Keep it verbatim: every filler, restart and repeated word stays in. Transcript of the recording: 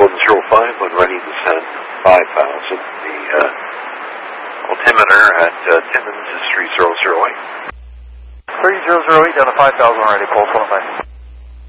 one zero five when ready to send five thousand. The uh, altimeter at uh, Timmins is three zero zero eight. three zero zero eight down to five thousand already, Pulse one five.